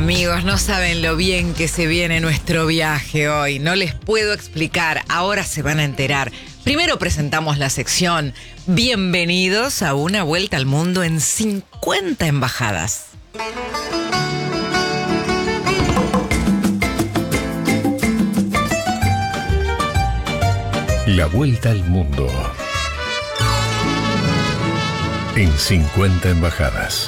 Amigos, no saben lo bien que se viene nuestro viaje hoy. No les puedo explicar, ahora se van a enterar. Primero presentamos la sección Bienvenidos a una vuelta al mundo en 50 embajadas. La vuelta al mundo en 50 embajadas.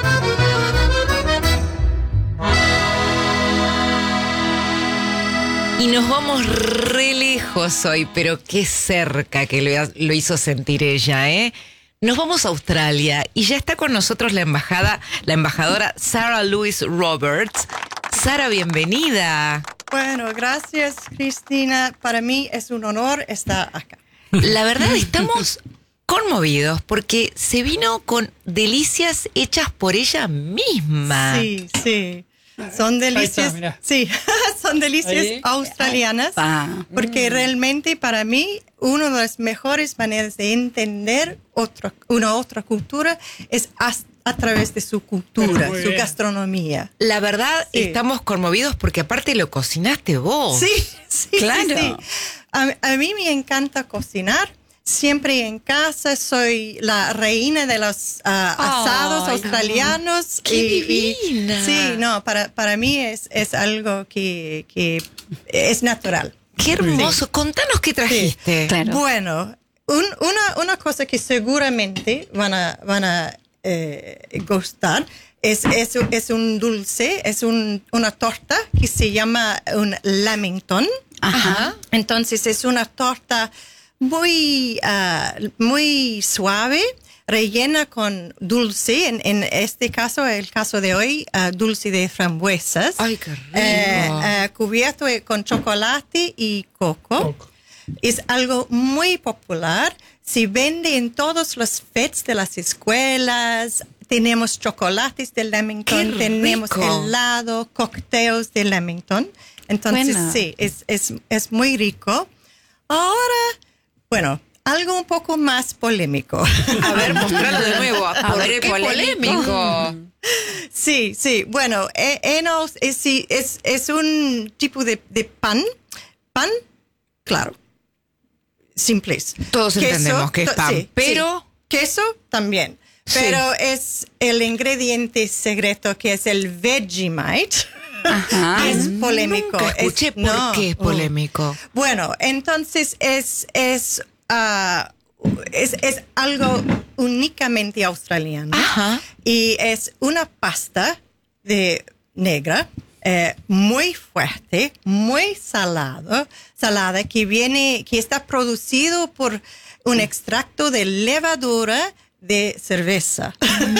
Y nos vamos re lejos hoy, pero qué cerca que lo hizo sentir ella, ¿eh? Nos vamos a Australia y ya está con nosotros la embajadora Sarah Louise Roberts. Sara, bienvenida. Bueno, gracias, Cristina. Para mí es un honor estar acá. La verdad, estamos conmovidos porque se vino con delicias hechas por ella misma. Sí, sí. Son delicias, sí, son delicias australianas, porque realmente para mí una de las mejores maneras de entender una otra cultura es a través de su cultura, su gastronomía. La verdad, estamos conmovidos porque aparte lo cocinaste vos. Sí, claro. Sí. A mí me encanta cocinar. Siempre en casa soy la reina de los asados australianos. ¡Qué divina! Sí, no, para mí es algo que es natural. ¡Qué hermoso! Sí. Contanos qué trajiste. Sí. Claro. Bueno, una cosa que seguramente van a gustar es un dulce, es una torta que se llama un lamington. Ajá. Entonces es una torta muy suave, rellena con dulce, en este caso, el caso de hoy, dulce de frambuesas. ¡Ay, qué rico! Cubierto con chocolate y coco. Es algo muy popular. Se vende en todos los fets de las escuelas. Tenemos chocolates de Lamington, tenemos helado, cócteles de Lamington. Entonces, sí, es muy rico. Ahora, bueno, algo un poco más polémico. A ver, mostralo de nuevo. A ver, ¿qué polémico? Sí. Bueno, es un tipo de pan, claro, simples. Todos entendemos que es pan, pero... Sí. Queso también. Pero es el ingrediente secreto que es el Vegemite. Ajá. Es polémico. Nunca escuché por qué es polémico. Bueno, entonces es algo únicamente australiano. Ajá. Y es una pasta negra, muy fuerte, muy salada, que está producido por un extracto de levadura de cerveza.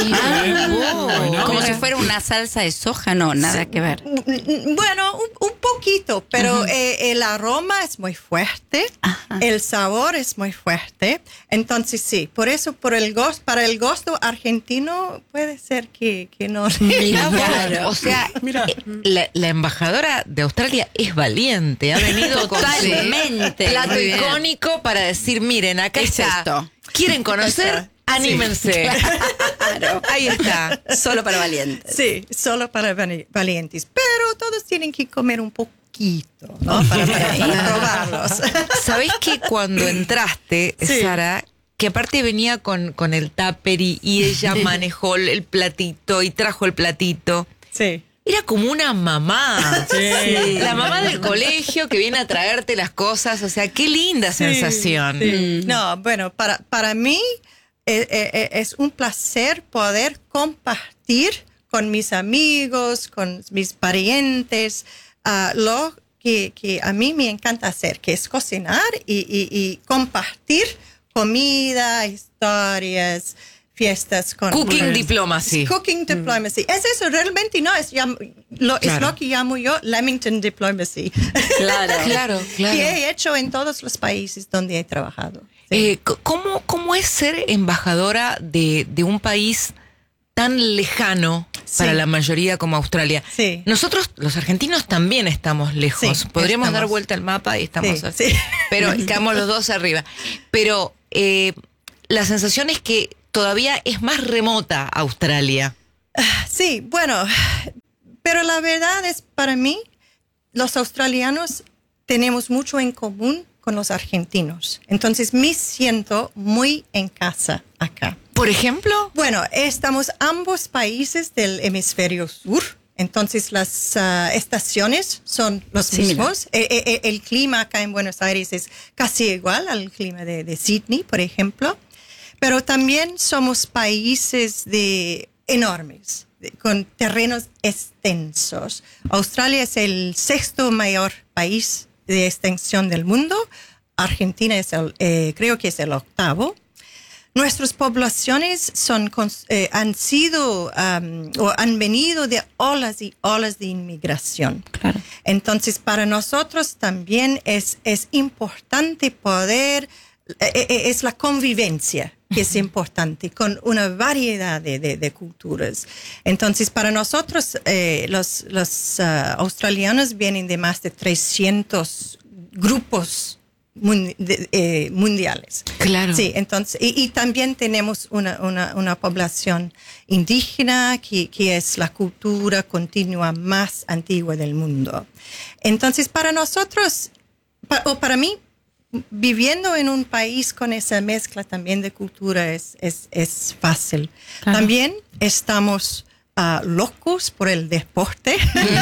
Como si fuera una salsa de soja, no, nada que ver. Bueno, un poquito, pero el aroma es muy fuerte, el sabor es muy fuerte. Entonces sí, por eso para el gusto argentino puede ser que no. Claro. O sea, la embajadora de Australia es valiente, ha venido totalmente con plato icónico para decir, miren, acá está esto. ¿Quieren conocer? Anímense. Claro. Ahí está. Solo para valientes. Sí, solo para valientes. Pero todos tienen que comer un poquito, ¿no? Para probarlos. ¿Sabés que cuando entraste, Sara, que aparte venía con el tupper y ella manejó el platito y trajo el platito? Sí. Era como una mamá. Sí. La mamá del colegio que viene a traerte las cosas. O sea, qué linda sensación. Sí. No, bueno, para mí es un placer poder compartir con mis amigos, con mis parientes, lo que a mí me encanta hacer, que es cocinar y compartir comida, historias, fiestas con Cooking diplomacy. Cooking diplomacy. Es eso, realmente no, es lo que llamo yo Lamington diplomacy. Claro. Que he hecho en todos los países donde he trabajado. ¿Cómo es ser embajadora de un país tan lejano para la mayoría como Australia? Sí. Nosotros, los argentinos, también estamos lejos. Sí, podríamos dar vuelta al mapa y estamos así. Sí. Pero quedamos los dos arriba. Pero la sensación es que todavía es más remota Australia. Sí, bueno, pero la verdad es, para mí, los australianos tenemos mucho en común con los argentinos. Entonces me siento muy en casa acá. Por ejemplo, Bueno, estamos ambos países del hemisferio sur. Entonces las estaciones son los Similar. mismos. El clima acá en Buenos Aires es casi igual al clima de Sydney, por ejemplo. Pero también somos países enormes, con terrenos extensos. Australia es el 6º mayor país de extensión del mundo. Argentina es creo que es el 8º. Nuestras poblaciones han sido o han venido de olas y olas de inmigración. Claro. Entonces, para nosotros también es importante poder, es la convivencia que es importante, con una variedad de culturas. Entonces, para nosotros, los australianos vienen de más de 300 grupos mundiales. claro. Sí, entonces, y también tenemos una población indígena que es la cultura continua más antigua del mundo. Entonces, para nosotros, o para mí, viviendo en un país con esa mezcla también de cultura es fácil. Claro. También estamos locos por el deporte.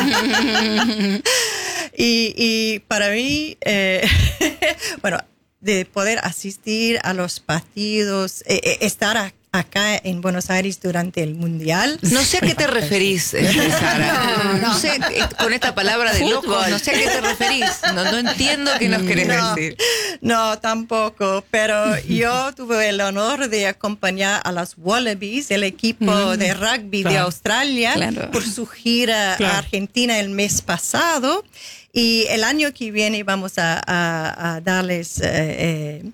Y para mí, bueno, de poder asistir a los partidos, estar acá en Buenos Aires durante el Mundial. No sé a qué te referís, Sara. No sé, con esta palabra de loco, no sé a qué te referís. No entiendo qué nos querés decir. No, tampoco, pero yo tuve el honor de acompañar a los Wallabies, el equipo de rugby de Australia, Claro. por su gira a Argentina el mes pasado. Y el año que viene vamos a darles el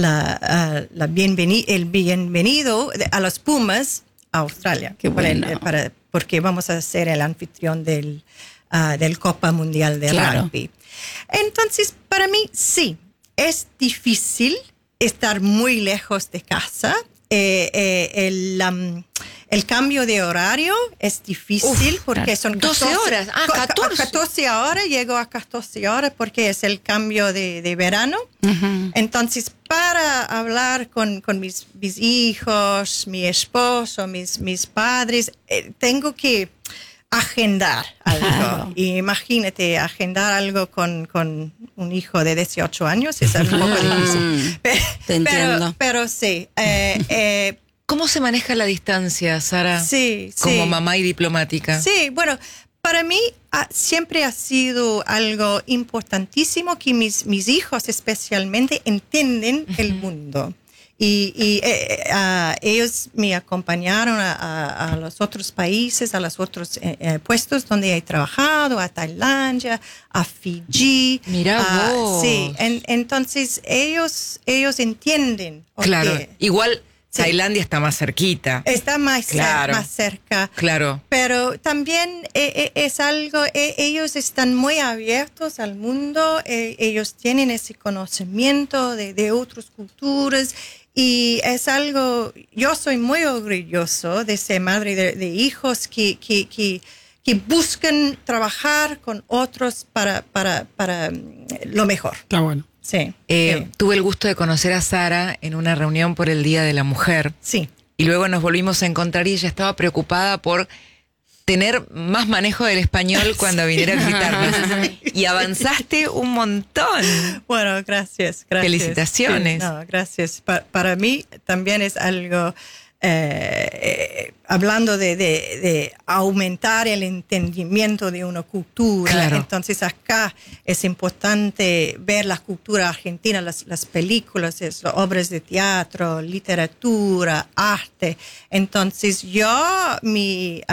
bienvenido a los Pumas a Australia. Qué bueno. Porque vamos a ser el anfitrión del Copa Mundial de Claro. Rugby. Entonces, para mí, sí, es difícil estar muy lejos de casa. El cambio de horario es difícil porque claro. son 12 horas. 14. 14 horas, llego a 14 horas porque es el cambio de verano. Ujú. Entonces, para hablar con mis hijos, mi esposo, mis padres, tengo que agendar algo. Claro. Y imagínate, agendar algo con un hijo de 18 años es un poco difícil. Te entiendo. Pero sí. ¿Cómo se maneja la distancia, Sara? Sí, Como sí. mamá y diplomática. Sí, bueno, para mí siempre ha sido algo importantísimo que mis hijos especialmente entienden el mundo. Y ellos me acompañaron a los otros países, a los otros puestos donde he trabajado, a Tailandia, a Fiji. Mirá vos. Sí, entonces ellos entienden. Claro. porque Igual Sí. Tailandia está más cerquita. está más Claro. cerca. Claro. Pero también es algo, ellos están muy abiertos al mundo, ellos tienen ese conocimiento de otras culturas y es algo, yo soy muy orgulloso de ser madre de hijos que buscan trabajar con otros para lo mejor. Está bueno. Sí. Tuve el gusto de conocer a Sara en una reunión por el Día de la Mujer. Sí. Y luego nos volvimos a encontrar y ella estaba preocupada por tener más manejo del español cuando viniera a visitarnos. Y avanzaste un montón. Bueno, gracias. Felicitaciones. Sí, no, gracias. Para mí también es algo, hablando de aumentar el entendimiento de una cultura. Claro. Entonces acá es importante ver la cultura argentina, las películas, las obras de teatro, literatura, arte. Entonces yo me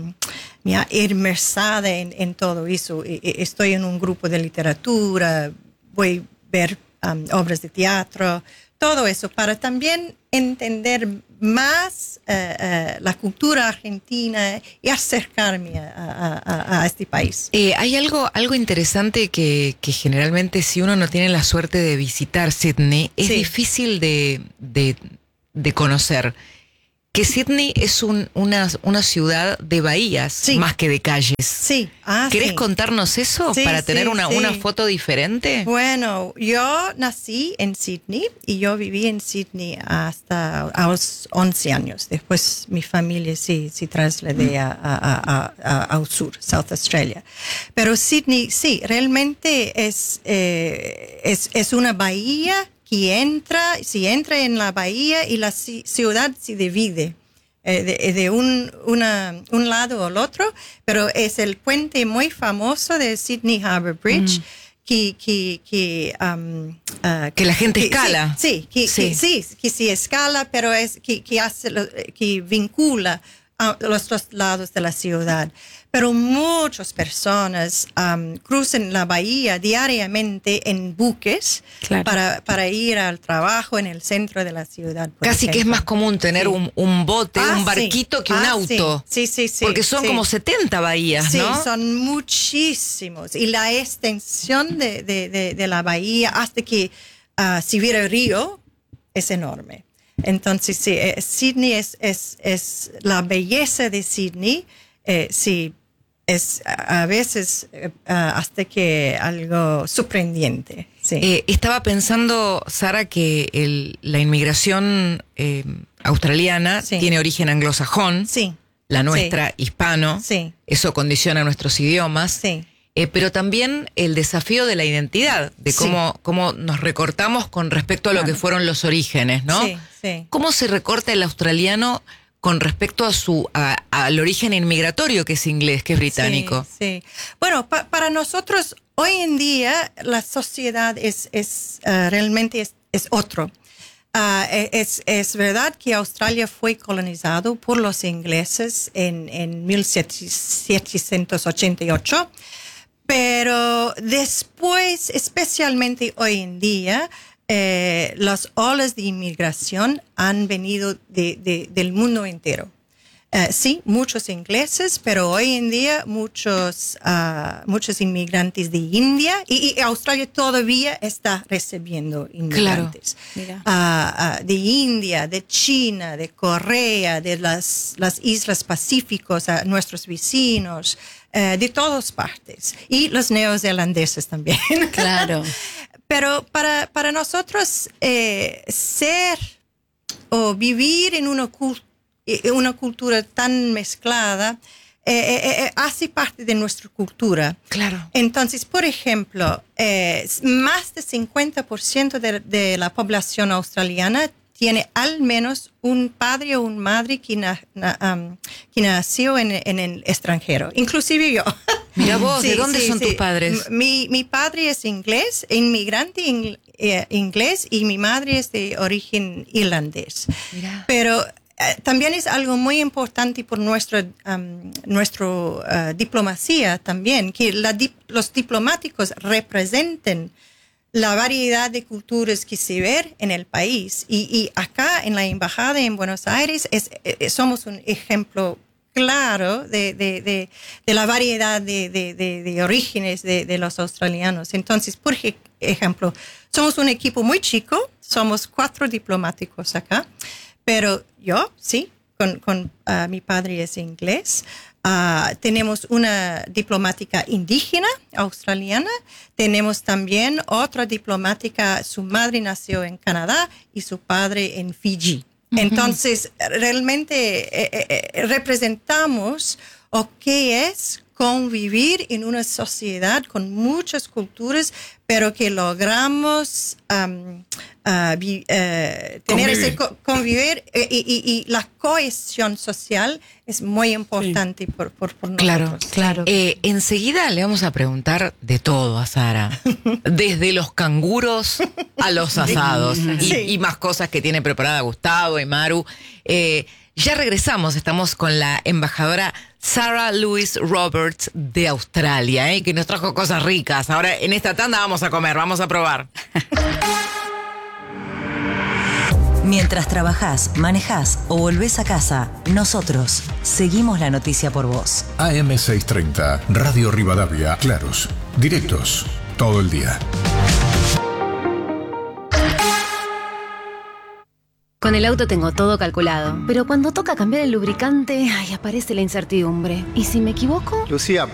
inmersada en todo eso. Estoy en un grupo de literatura, voy a ver obras de teatro, todo eso, para también entender más la cultura argentina y acercarme a este país. Hay algo interesante que generalmente si uno no tiene la suerte de visitar Sydney, es Sí. difícil de conocer. que Sydney es una ciudad de bahías, Sí. más que de calles. Sí. ¿Querés Sí. contarnos eso Sí, para tener sí, una sí. foto diferente? Bueno, yo nací en Sydney y yo viví en Sydney hasta a los 11 años. Después mi familia sí trasladé al sur, South Australia. Pero Sydney, sí, realmente es una bahía que entra en la bahía y la ciudad se divide. De un lado al otro, pero es el puente muy famoso de Sydney Harbour Bridge que Que la gente escala. que sí escala, pero es que vincula a los dos lados de la ciudad. Pero muchas personas cruzan la bahía diariamente en buques Claro. para ir al trabajo en el centro de la ciudad. por Casi que es ejemplo. más común tener Sí. un bote, Ah, un sí. barquito que un Ah, auto. Sí. Porque son sí. como 70 bahías, Sí, ¿no? son muchísimos. Y la extensión de la bahía hasta que si viera el río es enorme. Entonces, sí, Sydney es la belleza de Sydney, sí, es a veces hasta que algo sorprendente. Sí. Estaba pensando, Sara, que la inmigración australiana Sí. tiene origen anglosajón, Sí, la nuestra hispano. Sí. Eso condiciona nuestros idiomas. sí. Pero también el desafío de la identidad, de Sí. cómo nos recortamos con respecto a lo que fueron los orígenes, ¿no? Sí, sí. ¿Cómo se recorta el australiano con respecto al origen inmigratorio, que es inglés, que es británico? Sí. Bueno, para nosotros hoy en día la sociedad realmente es otro. Es verdad que Australia fue colonizado por los ingleses en 1788, pero después, especialmente hoy en día, las olas de inmigración han venido del mundo entero. Sí, muchos ingleses, pero hoy en día muchos inmigrantes de India y Australia todavía está recibiendo inmigrantes. Mira. De India, de China, de Corea, de las Islas Pacíficos, nuestros vecinos, de todas partes. Y los neozelandeses también. Claro. Pero para nosotros ser o vivir en una cultura tan mezclada hace parte de nuestra cultura. Claro. Entonces, por ejemplo, más del 50% de la población australiana tiene al menos un padre o una madre que nació en el extranjero, inclusive yo. Mira vos, Sí, ¿de dónde sí, son sí. tus padres? Mi padre es inglés, inmigrante inglés, y mi madre es de origen irlandés. Mira. Pero también es algo muy importante por nuestra diplomacia también, que los diplomáticos representen la variedad de culturas que se ve en el país. Y acá en la embajada en Buenos Aires somos un ejemplo claro de la variedad de orígenes de los australianos. Entonces, por ejemplo, somos un equipo muy chico, somos 4 diplomáticos acá, pero yo, sí, con mi padre es inglés. Tenemos una diplomática indígena australiana. Tenemos también otra diplomática, su madre nació en Canadá y su padre en Fiji. Entonces, realmente representamos lo que es convivir en una sociedad con muchas culturas, pero que logramos tener ese convivir y la cohesión social es muy importante por nosotros. Claro. Enseguida le vamos a preguntar de todo a Sara, desde los canguros a los asados y más cosas que tiene preparada Gustavo y Maru. Ya regresamos, estamos con la embajadora Sarah Louise Roberts de Australia, que nos trajo cosas ricas. Ahora en esta tanda vamos a comer, vamos a probar. Mientras trabajás, manejás o volvés a casa, nosotros seguimos la noticia por vos. AM630, Radio Rivadavia, claros, directos, todo el día. Con el auto tengo todo calculado, pero cuando toca cambiar el lubricante, ay, aparece la incertidumbre. ¿Y si me equivoco? Lucía,